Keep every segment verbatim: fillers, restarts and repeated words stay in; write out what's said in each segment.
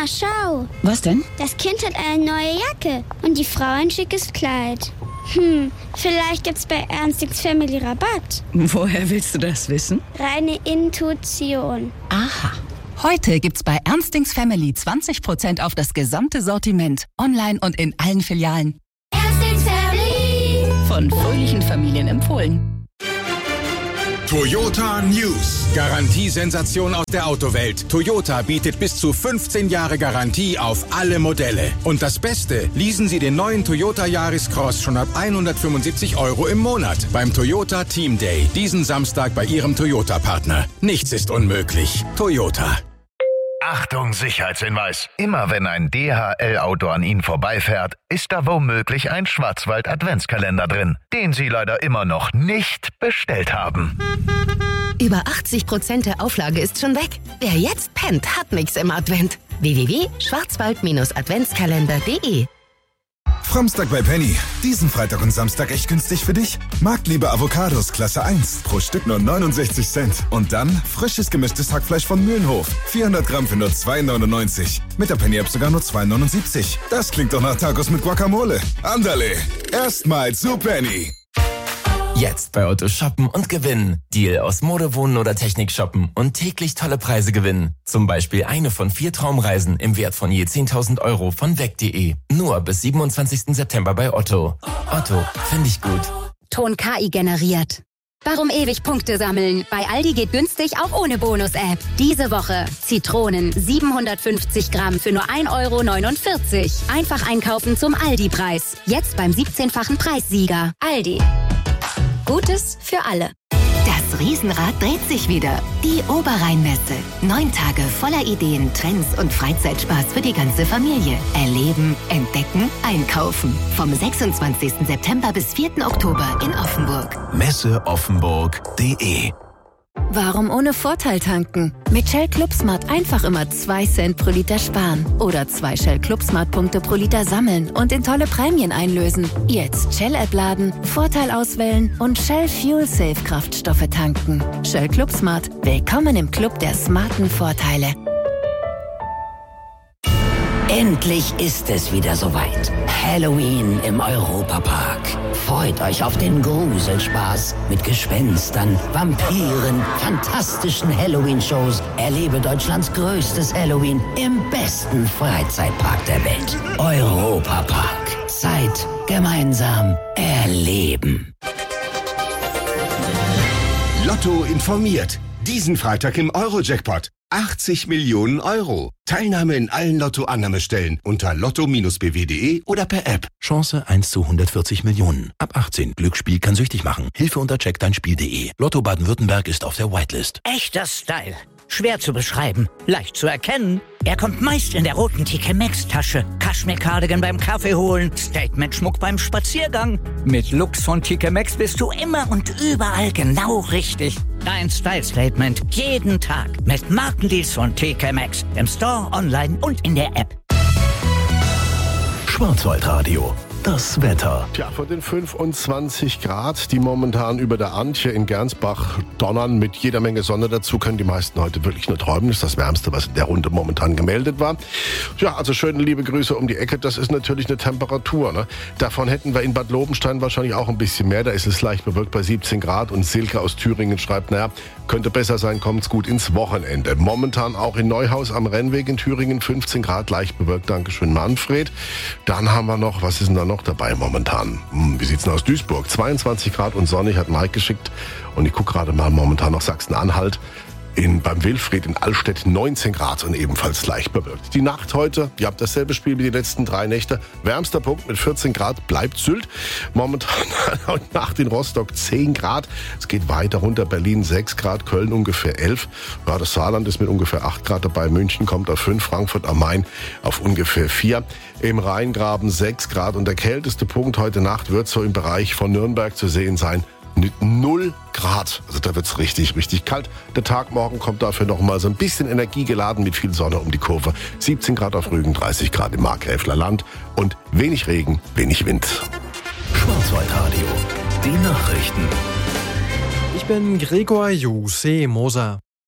Mama, schau. Was denn? Das Kind hat eine neue Jacke und die Frau ein schickes Kleid. Hm, vielleicht gibt's bei Ernstings Family Rabatt. Woher willst du das wissen? Reine Intuition. Aha. Heute gibt's bei Ernstings Family zwanzig Prozent auf das gesamte Sortiment. Online und in allen Filialen. Ernstings Family. Von fröhlichen Familien empfohlen. Toyota News. Garantiesensation aus der Autowelt. Toyota bietet bis zu fünfzehn Jahre Garantie auf alle Modelle. Und das Beste, leasen Sie den neuen Toyota Yaris Cross schon ab hundertfünfundsiebzig Euro im Monat beim Toyota Team Day. Diesen Samstag bei Ihrem Toyota-Partner. Nichts ist unmöglich. Toyota. Achtung, Sicherheitshinweis. Immer wenn ein D H L-Auto an Ihnen vorbeifährt, ist da womöglich ein Schwarzwald-Adventskalender drin, den Sie leider immer noch nicht bestellt haben. Über achtzig Prozent der Auflage ist schon weg. Wer jetzt pennt, hat nix im Advent. w w w punkt schwarzwald adventskalender punkt de Framstag bei Penny. Diesen Freitag und Samstag echt günstig für dich? Marktliebe Avocados Klasse eins. Pro Stück nur neunundsechzig Cent. Und dann frisches gemischtes Hackfleisch von Mühlenhof. vierhundert Gramm für nur zwei neunundneunzig. Mit der Penny-App sogar nur zwei neunundsiebzig. Das klingt doch nach Tacos mit Guacamole. Andale. Erstmal zu Penny. Jetzt bei Otto shoppen und gewinnen. Deal aus Mode, Wohnen oder Technik shoppen und täglich tolle Preise gewinnen. Zum Beispiel eine von vier Traumreisen im Wert von je zehntausend Euro von weg punkt de. Nur bis siebenundzwanzigsten September bei Otto. Otto, finde ich gut. Ton K I generiert. Warum ewig Punkte sammeln? Bei Aldi geht günstig auch ohne Bonus-App. Diese Woche Zitronen siebenhundertfünfzig Gramm für nur ein Euro neunundvierzig. Einfach einkaufen zum Aldi-Preis. Jetzt beim siebzehnfachen Preissieger. Aldi. Gutes für alle. Das Riesenrad dreht sich wieder. Die Oberrheinmesse. Neun Tage voller Ideen, Trends und Freizeitspaß für die ganze Familie. Erleben, entdecken, einkaufen. Vom sechsundzwanzigsten September bis vierten Oktober in Offenburg. messe offenburg punkt de. Warum ohne Vorteil tanken? Mit Shell ClubSmart einfach immer zwei Cent pro Liter sparen. Oder zwei Shell ClubSmart-Punkte pro Liter sammeln und in tolle Prämien einlösen. Jetzt Shell-App laden, Vorteil auswählen und Shell Fuel Safe Kraftstoffe tanken. Shell ClubSmart. Willkommen im Club der smarten Vorteile. Endlich ist es wieder soweit. Halloween im Europapark. Freut euch auf den Gruselspaß mit Gespenstern, Vampiren, fantastischen Halloween-Shows. Erlebe Deutschlands größtes Halloween im besten Freizeitpark der Welt. Europapark. Zeit gemeinsam erleben. Lotto informiert. Diesen Freitag im Euro-Jackpot. achtzig Millionen Euro. Teilnahme in allen Lotto-Annahmestellen unter lotto b w punkt de oder per App. Chance eins zu hundertvierzig Millionen. Ab achtzehn. Glücksspiel kann süchtig machen. Hilfe unter check dein spiel punkt de. Lotto Baden-Württemberg ist auf der Whitelist. Echter Style. Schwer zu beschreiben, leicht zu erkennen. Er kommt meist in der roten T K Maxx-Tasche. Kaschmir-Cardigan beim Kaffee holen, Statement-Schmuck beim Spaziergang. Mit Looks von T K Maxx bist du immer und überall genau richtig. Dein Style-Statement jeden Tag mit Markendeals von T K Maxx. Im Store, online und in der App. Schwarzwaldradio. Das Wetter. Tja, von den fünfundzwanzig Grad, die momentan über der Antje in Gernsbach donnern, mit jeder Menge Sonne dazu, können die meisten heute wirklich nur träumen. Das ist das Wärmste, was in der Runde momentan gemeldet war. Ja, also schöne liebe Grüße um die Ecke. Das ist natürlich eine Temperatur, ne? Davon hätten wir in Bad Lobenstein wahrscheinlich auch ein bisschen mehr. Da ist es leicht bewölkt bei siebzehn Grad. Und Silke aus Thüringen schreibt, naja, könnte besser sein, kommt's gut ins Wochenende. Momentan auch in Neuhaus am Rennweg in Thüringen fünfzehn Grad, leicht bewölkt. Dankeschön, Manfred. Dann haben wir noch, was ist denn da noch dabei momentan? Hm, wie sieht's denn aus Duisburg? zweiundzwanzig Grad und sonnig, hat Mike geschickt. Und ich gucke gerade mal momentan noch Sachsen-Anhalt. In, beim Wilfried in Allstedt neunzehn Grad und ebenfalls leicht bewölkt. Die Nacht heute, ihr habt dasselbe Spiel wie die letzten drei Nächte. Wärmster Punkt mit vierzehn Grad bleibt Sylt. Momentan heute Nacht in Rostock zehn Grad. Es geht weiter runter. Berlin sechs Grad, Köln ungefähr elf. Ja, das Saarland ist mit ungefähr acht Grad dabei. München kommt auf fünf, Frankfurt am Main auf ungefähr vier. Im Rheingraben sechs Grad. Und der kälteste Punkt heute Nacht wird so im Bereich von Nürnberg zu sehen sein. null Grad. Also da wird's richtig, richtig kalt. Der Tag morgen kommt dafür noch mal so ein bisschen energiegeladen mit viel Sonne um die Kurve. siebzehn Grad auf Rügen, dreißig Grad im Markgräfler Land und wenig Regen, wenig Wind. Schwarzwaldradio. Die Nachrichten. Ich bin Gregor Juse Moser.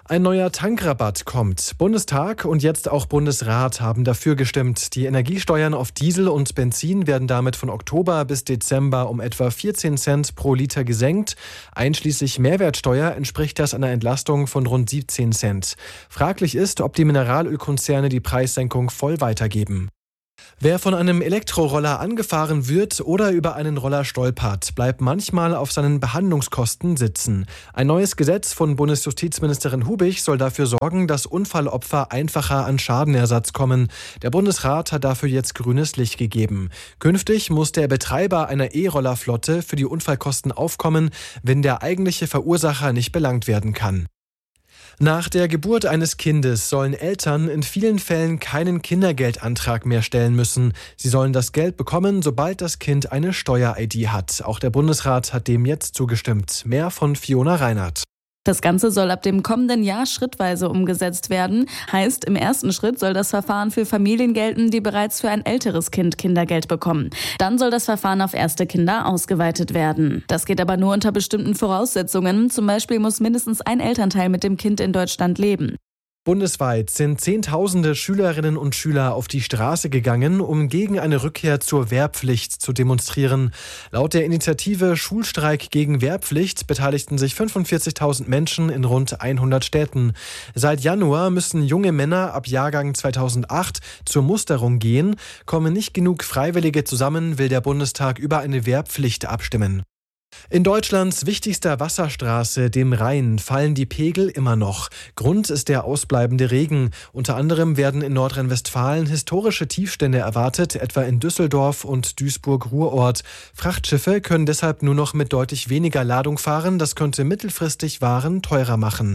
Ein neuer Tankrabatt kommt. Bundestag und jetzt auch Bundesrat haben dafür gestimmt. Die Energiesteuern auf Diesel und Benzin werden damit von Oktober bis Dezember um etwa vierzehn Cent pro Liter gesenkt. Einschließlich Mehrwertsteuer entspricht das einer Entlastung von rund siebzehn Cent. Fraglich ist, ob die Mineralölkonzerne die Preissenkung voll weitergeben. Wer von einem Elektroroller angefahren wird oder über einen Roller stolpert, bleibt manchmal auf seinen Behandlungskosten sitzen. Ein neues Gesetz von Bundesjustizministerin Hubich soll dafür sorgen, dass Unfallopfer einfacher an Schadenersatz kommen. Der Bundesrat hat dafür jetzt grünes Licht gegeben. Künftig muss der Betreiber einer E-Rollerflotte für die Unfallkosten aufkommen, wenn der eigentliche Verursacher nicht belangt werden kann. Nach der Geburt eines Kindes sollen Eltern in vielen Fällen keinen Kindergeldantrag mehr stellen müssen. Sie sollen das Geld bekommen, sobald das Kind eine Steuer-I D hat. Auch der Bundesrat hat dem jetzt zugestimmt. Mehr von Fiona Reinhardt. Das Ganze soll ab dem kommenden Jahr schrittweise umgesetzt werden. Heißt, im ersten Schritt soll das Verfahren für Familien gelten, die bereits für ein älteres Kind Kindergeld bekommen. Dann soll das Verfahren auf erste Kinder ausgeweitet werden. Das geht aber nur unter bestimmten Voraussetzungen. Zum Beispiel muss mindestens ein Elternteil mit dem Kind in Deutschland leben. Bundesweit sind Zehntausende Schülerinnen und Schüler auf die Straße gegangen, um gegen eine Rückkehr zur Wehrpflicht zu demonstrieren. Laut der Initiative Schulstreik gegen Wehrpflicht beteiligten sich fünfundvierzigtausend Menschen in rund hundert Städten. Seit Januar müssen junge Männer ab Jahrgang zweitausendacht zur Musterung gehen. Kommen nicht genug Freiwillige zusammen, will der Bundestag über eine Wehrpflicht abstimmen. In Deutschlands wichtigster Wasserstraße, dem Rhein, fallen die Pegel immer noch. Grund ist der ausbleibende Regen. Unter anderem werden in Nordrhein-Westfalen historische Tiefstände erwartet, etwa in Düsseldorf und Duisburg-Ruhrort. Frachtschiffe können deshalb nur noch mit deutlich weniger Ladung fahren. Das könnte mittelfristig Waren teurer machen.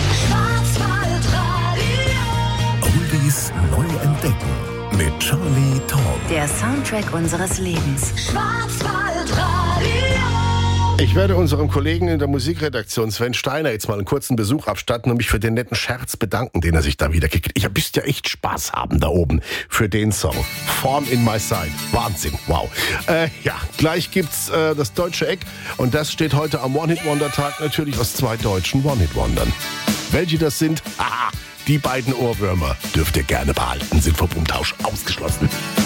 Oldies neu entdecken mit Charlie Tom. Der Soundtrack unseres Lebens. Schwarzwaldradio. Ich werde unserem Kollegen in der Musikredaktion Sven Steiner jetzt mal einen kurzen Besuch abstatten und mich für den netten Scherz bedanken, den er sich da wieder gekriegt. Ich müsste ja echt Spaß haben da oben für den Song. Form in my side. Wahnsinn, wow. Äh, ja, gleich gibt's äh, das deutsche Eck und das steht heute am One-Hit-Wonder-Tag natürlich aus zwei deutschen One-Hit-Wondern. Welche das sind? Aha, die beiden Ohrwürmer dürft ihr gerne behalten, sind vom Umtausch ausgeschlossen.